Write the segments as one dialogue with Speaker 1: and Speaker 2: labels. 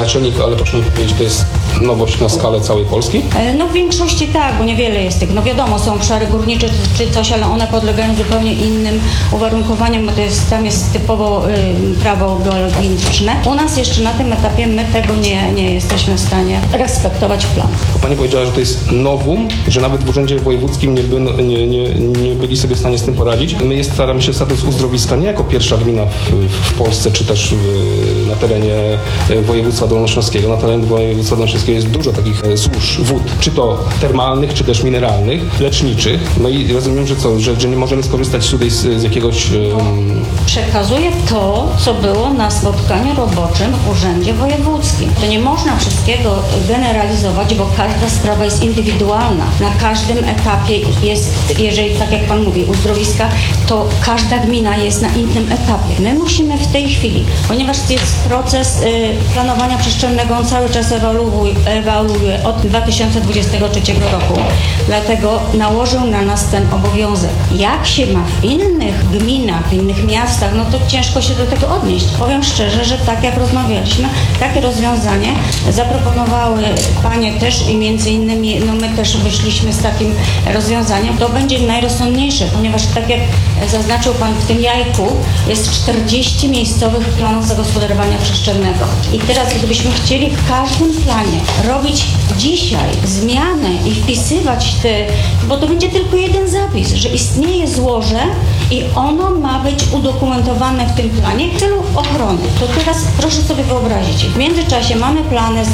Speaker 1: naczelnik, ale proszę mi powiedzieć, to jest nowość na skalę całej Polski?
Speaker 2: No w większości tak, bo niewiele jest tych. No wiadomo, są obszary górnicze czy coś, ale one podlegają zupełnie innym uwarunkowaniam, bo tam jest typowo prawo geologiczne. U nas jeszcze na tym etapie my tego nie jesteśmy w stanie respektować w planu.
Speaker 1: Pani powiedziała, że to jest nowum, że nawet w Urzędzie Wojewódzkim nie byli sobie w stanie z tym poradzić. My staramy się status uzdrowiska nie jako pierwsza gmina w Polsce, czy też na terenie województwa dolnośląskiego. Na terenie województwa dolnośląskiego jest dużo takich złóż wód, czy to termalnych, czy też mineralnych, leczniczych. No i rozumiem, że nie możemy skorzystać tutaj z jakiegoś...
Speaker 2: Przekazuję to, co było na spotkaniu roboczym w Urzędzie Wojewódzkim. To nie można wszystkiego generalizować, bo każda sprawa jest indywidualna. Na każdym etapie jest, jeżeli tak jak Pan mówi, uzdrowiska, to każda gmina jest na innym etapie. My musimy w tej chwili, ponieważ jest proces planowania przestrzennego, on cały czas ewoluuje od 2023 roku, dlatego nałożył na nas ten obowiązek. Jak się ma w innych gminach, w innych miastach, no to ciężko się do tego odnieść. Powiem szczerze, że tak jak rozmawialiśmy, takie rozwiązanie zaproponowały panie też i między innymi, no my też wyszliśmy z takim rozwiązaniem. To będzie najrozsądniejsze, ponieważ tak jak zaznaczył pan w tym jajku, jest 40 miejscowych planów zagospodarowania przestrzennego. I teraz gdybyśmy chcieli w każdym planie robić dzisiaj zmiany i wpisywać te, bo to będzie tylko jeden zapis, że istnieje złoże i ono ma być udokumentowane w tym planie w celu ochrony. To teraz proszę sobie wyobrazić, w międzyczasie mamy plany z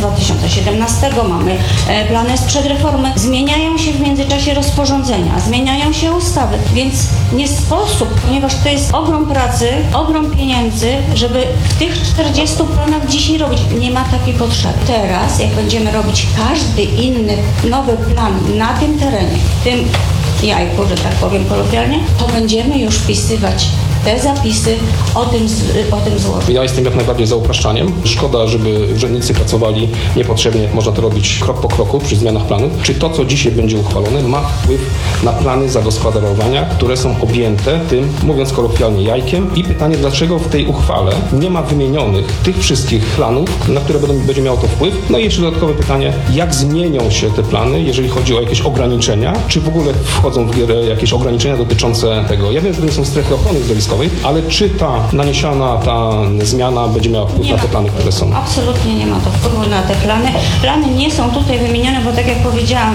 Speaker 2: 2017, mamy plany sprzed reformy, zmieniają się w międzyczasie rozporządzenia, zmieniają się ustawy, więc nie sposób, ponieważ to jest ogrom pracy, ogrom pieniędzy, żeby w tych 40 planach dzisiaj robić. Nie ma takiej potrzeby. Teraz, jak będziemy robić każdy inny nowy plan na tym terenie, tym jajku, że tak powiem kolokwialnie, to będziemy już wpisywać te zapisy o tym złożu.
Speaker 1: Ja jestem jak najbardziej za upraszczaniem. Szkoda, żeby urzędnicy pracowali niepotrzebnie, jak można to robić krok po kroku przy zmianach planów. Czy to, co dzisiaj będzie uchwalone, ma wpływ na plany zagospodarowania, które są objęte tym, mówiąc kolokwialnie, jajkiem? I pytanie, dlaczego w tej uchwale nie ma wymienionych tych wszystkich planów, na które będzie miało to wpływ? No i jeszcze dodatkowe pytanie, jak zmienią się te plany, jeżeli chodzi o jakieś ograniczenia? Czy w ogóle wchodzą w grę jakieś ograniczenia dotyczące tego? Ja wiem, że to nie są strefy ochrony zjawiskowej, ale czy ta zmiana będzie miała wpływ na te plany, które są?
Speaker 2: Absolutnie nie ma to wpływu na te plany. Plany nie są tutaj wymienione, bo tak jak powiedziałam,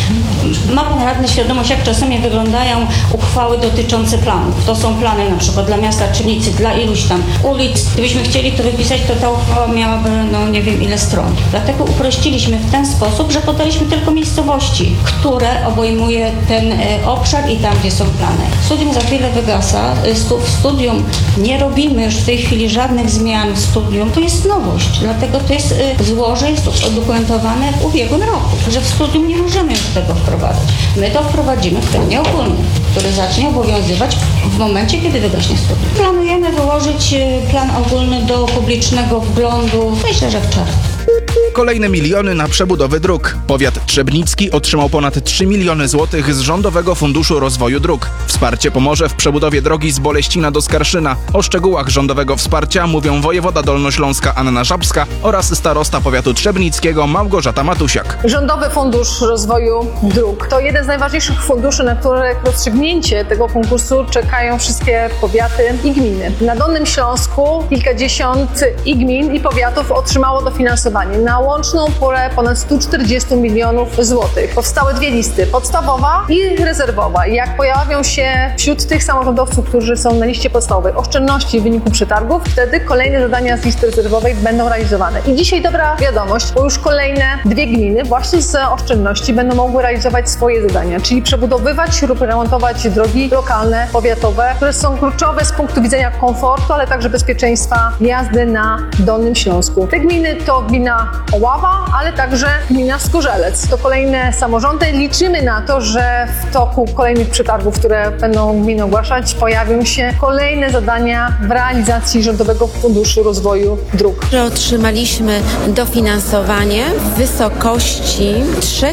Speaker 2: ma pan radny świadomość, jak czasami wyglądają uchwały dotyczące planów. To są plany na przykład dla miasta Trzebnicy, dla iluś tam ulic. Gdybyśmy chcieli to wypisać, to ta uchwała miałaby, no nie wiem ile stron. Dlatego uprościliśmy w ten sposób, że podaliśmy tylko miejscowości, które obejmuje ten obszar i tam, gdzie są plany. Studium za chwilę wygasa. W studium nie robimy już w tej chwili żadnych zmian w studium. To jest nowość, dlatego to jest złoże, jest udokumentowane w ubiegłym roku, że w studium nie możemy już tego wprowadzać. My to wprowadzimy w planie ogólnym, który zacznie obowiązywać w momencie, kiedy wygaśnie studium. Planujemy wyłożyć plan ogólny do publicznego wglądu, myślę, że w czerwcu.
Speaker 3: Kolejne miliony na przebudowę dróg. Powiat trzebnicki otrzymał ponad 3 miliony złotych z Rządowego Funduszu Rozwoju Dróg. Wsparcie pomoże w przebudowie drogi z Boleścina do Skarszyna. O szczegółach rządowego wsparcia mówią wojewoda dolnośląska Anna Żabska oraz starosta powiatu trzebnickiego Małgorzata Matusiak.
Speaker 4: Rządowy Fundusz Rozwoju Dróg to jeden z najważniejszych funduszy, na których rozstrzygnięcie tego konkursu czekają wszystkie powiaty i gminy. Na Dolnym Śląsku kilkadziesiąt i gmin i powiatów otrzymało dofinansowanie na łączną pulę ponad 140 milionów złotych. Powstały dwie listy, podstawowa i rezerwowa. Jak pojawią się wśród tych samorządowców, którzy są na liście podstawowej, oszczędności w wyniku przetargów, wtedy kolejne zadania z listy rezerwowej będą realizowane. I dzisiaj dobra wiadomość, bo już kolejne dwie gminy właśnie z oszczędności będą mogły realizować swoje zadania, czyli przebudowywać lub remontować drogi lokalne, powiatowe, które są kluczowe z punktu widzenia komfortu, ale także bezpieczeństwa jazdy na Dolnym Śląsku. Te gminy to gmina Oława, ale także gmina Skorzelec. To kolejne samorządy. Liczymy na to, że w toku kolejnych przetargów, które będą gminy ogłaszać, pojawią się kolejne zadania w realizacji Rządowego Funduszu Rozwoju Dróg.
Speaker 5: Otrzymaliśmy dofinansowanie w wysokości 3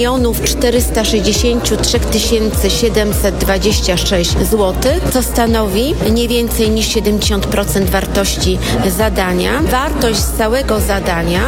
Speaker 5: 463 726 zł, co stanowi nie więcej niż 70% wartości zadania. Wartość całego zadania